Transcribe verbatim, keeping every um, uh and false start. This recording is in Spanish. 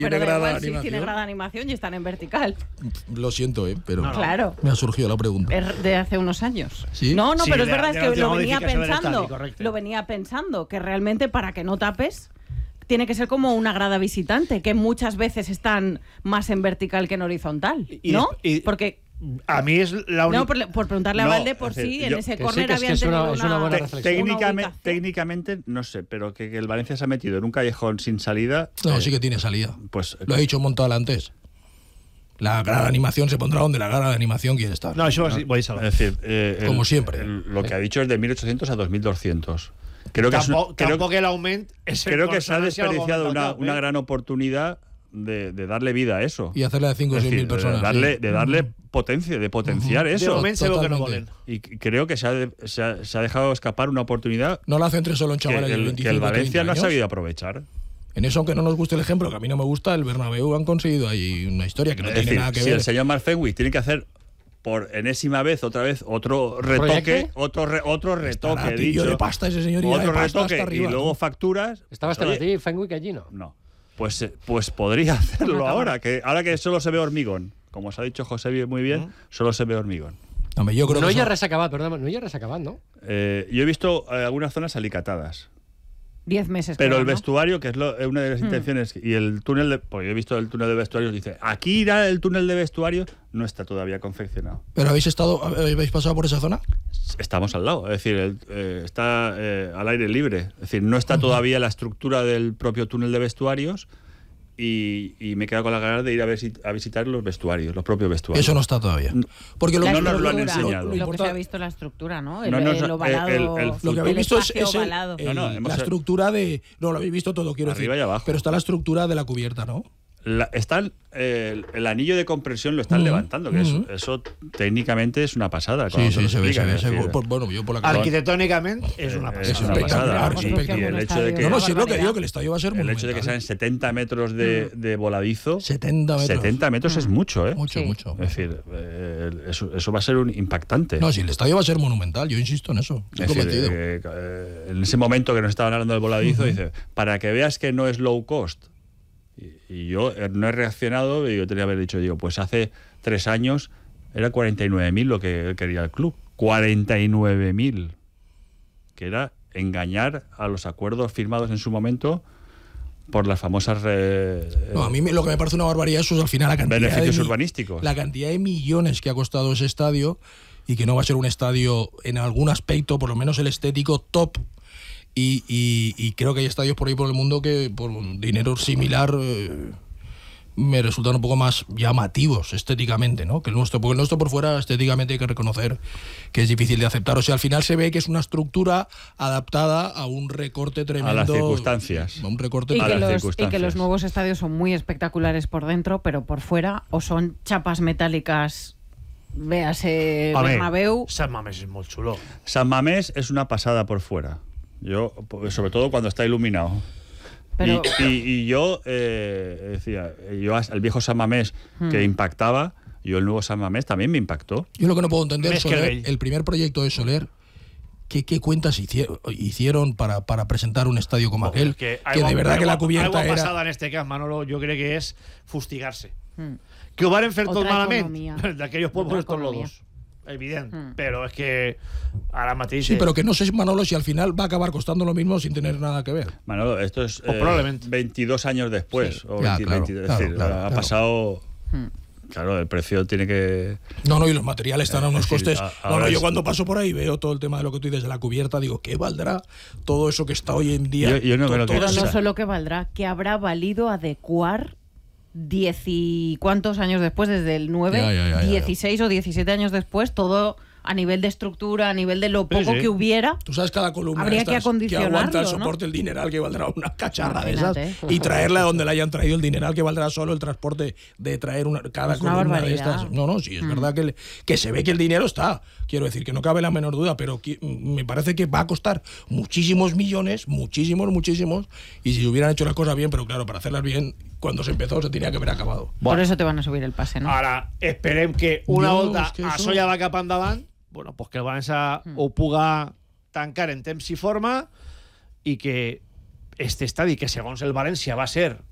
Tiene grada igual, de animación. Sí, tiene grada de animación y están en vertical. Lo siento, ¿eh? Pero no, claro. me ha surgido la pregunta. Es de hace unos años. ¿Sí? No, no, Sí, pero de, es verdad, de, es que de lo venía pensando. Estadio, lo venía pensando, que realmente para que no tapes tiene que ser como una grada visitante, que muchas veces están más en vertical que en horizontal, ¿no? Y, y, Porque a mí es la única... No, por, por preguntarle no, a Valde por es decir, si en yo, ese que córner sí, que es habían que es tenido una- una, es una buena Te- reflexión. técnicamente, ubicación. técnicamente, no sé, pero que, que el Valencia se ha metido en un callejón sin salida. No, eh, sí que tiene salida. Pues Lo ha dicho Montal antes. La grada de animación se pondrá donde la grada de animación quiere estar. No, això no. Voy a Es decir, eh, Como el- siempre. el- lo que ha dicho es de mil ochocientos a dos mil doscientos. Creo que, es un- Tampoc, creo, tampoc el augment és creo que se ha consonància amb el desperdiciado moment del una, cap, una eh? gran oportunidad de, de darle vida a eso. Y hacerle de cinco o Es seis mil decir, personas. De darle, sí. de darle potencia, de potenciar De eso. moment se veu que no Totalmente. volen. Y creo que se ha, de- se ha- se ha dejado escapar una oportunidad No la centre solo en que chavales de el, que veinticinco el o Valencia treinta no ha años. sabido aprovechar. En eso, aunque no nos guste el ejemplo, que a mí no me gusta, el Bernabéu han conseguido ahí una historia que no Es tiene decir, nada que si ver. el señor Mark Fenwick tiene que hacer por enésima vez, otra vez, otro retoque, ¿Proyecto? otro, re- otro retoque, Estará he pillo dicho, de pasta ese señor y de otro pasta hasta retoque y arriba. luego facturas. ¿Estaba pues, oye, Estebatí Fenwick allí, no? No. Pues, eh, pues podría hacerlo ahora, que ahora que solo se ve hormigón. Como os ha dicho José muy bien, solo se ve hormigón. Hombre, yo creo No que hi ha eso- res acabat, perdona, no hi ha res acabat, no? Eh, yo he visto eh, algunas zonas alicatadas. diez meses. Pero creo, el ¿no? vestuario, que es lo- es una de las Hmm. intenciones, y el túnel de. Porque yo he visto el túnel de vestuarios, dice, aquí irá el túnel de vestuario, no está todavía confeccionado. ¿Pero habéis estado, habéis pasado por esa zona? Estamos al lado, es decir, el- eh, está eh, al aire libre. Es decir, no está todavía la estructura del propio túnel de vestuarios y, y me he quedado con la ganas de ir a, visi- a visitar los vestuarios, los propios vestuarios. Eso no está todavía. Porque lo, La no nos lo han estructura, enseñado. Lo, que importa- se ha visto la estructura, ¿no? El, No nos- el ovalado. el- el- el lo que habéis visto es, espacio es el- ovalado. el- No, no, hemos- la estructura de... No, lo habéis visto todo, quiero Arriba decir. y abajo. Pero está la estructura de la cubierta, ¿no? La- están, eh, el, el anillo de compresión lo están Ujú, levantando, que ujú. eso, eso técnicamente es una pasada. Sí, cuando te sí, lo se ve, se explican, ve. es se ve. decir, Por- bueno, yo por la cara... Arquitectònicament és una eh, passada. es una espectacular, pasada. es Y- espectacular. y el hecho de que, No, no, Una si es lo que barbaridad. digo, que el estadio va a ser el hecho de que sean monumental. setenta metros de, de voladizo, setenta metros. setenta metros es mucho, ¿eh? Mucho, Sí. mucho. Es decir, eh, eso, eso va a ser un impactante. No, si el estadio va a ser monumental, yo insisto en eso. Estoy Es decir, convencido. eh, eh, en ese momento que nos estaban hablando del voladizo, dice, para que veas que no es low cost. Y, y yo eh, no he reaccionado, y yo tenía que haber dicho, digo, pues hace tres años era cuarenta y nueve mil lo que quería el club. cuarenta y nueve mil. Que era engañar a los acuerdos firmados en su momento por las famosas eh, No, a mí me- lo que me parece una barbaridad eso es al final la cantidad beneficios de mi- urbanísticos. la cantidad de millones que ha costado ese estadio y que no va a ser un estadio en algún aspecto, por lo menos el estético, top. Y, y- y creo que hay estadios por ahí por el mundo que por un dinero similar eh, me resultan un poco más llamativos estéticamente, ¿no? Que el nuestro, porque el nuestro por fuera estéticamente hay que reconocer que es difícil de aceptar. O sea, al final se ve que es una estructura adaptada a un recorte tremendo. A las circunstancias. A un recorte Y a que, las los, y que circunstancias. los nuevos estadios son muy espectaculares por dentro, pero por fuera o son chapas metálicas, véase Home, Bernabéu. Sant Mamés és molt xulo. San Mamés es una pasada por fuera. Yo, pues, sobre todo cuando está iluminado. Pero- Y, y- y yo eh, decía, yo el viejo San Mamés que impactaba, yo el nuevo San Mamés también me impactó. Yo lo que no puedo entender, Més que Soler, vell. el primer proyecto de Soler, ¿qué, qué cuentas hicieron, hicieron para, para presentar un estadio como aquel? Que, de verdad que la cubierta Aigua era... passada en este cas, Manolo, jo crec que és fustigar-se. Mm. Que ho varen fer tot Otra malament. economía. D'aquells pueblos Otra tots economía. los dos. Evident. Mm. Però és que ara mateix... Sí, pero que no sé, Manolo, si al final va a acabar costando lo mismo sin tener nada que ver. Manolo, esto es Pues eh, probablemente. veintidós años después. Sí. O Ya, veinte, claro, veinte, es claro, decir, claro, ha claro. pasado. Mm. Claro, el precio tiene que. No, no, y los materiales están a unos Es decir, costes... a- No, ahora no, yo es- cuando paso por ahí veo todo el tema de lo que tú dices de la cubierta, digo, ¿qué valdrá todo eso que está hoy en día? Yo- yo no me lo Todo- quiero Pero no Exacto. solo que valdrá, que habrá valido adecuar diez y cuántos años después, desde el nueve, Ya, ya, ya, ya, ya. dieciséis o diecisiete años después, todo a nivel de estructura, a nivel de lo poco sí. que hubiera. Tú sabes cada columna Habría de que estas aguanta el acondicionarlo, ¿no? soporte, el dineral que valdrá una cacharra de esas Imagínate. y traerla donde la hayan traído el dineral que valdrá solo el transporte de traer una, cada Es una columna de barbaridad. estas. No, no, sí, es verdad que, le- que se ve que el dinero está. Quiero decir que no cabe la menor duda, pero que- me parece que va a costar muchísimos millones, muchísimos, muchísimos, y si hubieran hecho las cosas bien, pero claro, para hacerlas bien, cuando se empezó se tenía que haber acabado. Por eso te van a subir el pase, ¿no? Ara, esperem que una Jo, volta és que això això- ja va cap endavant, bueno, pues que el València ho puga tancar en temps i forma i que este estadi, que segons el València va ser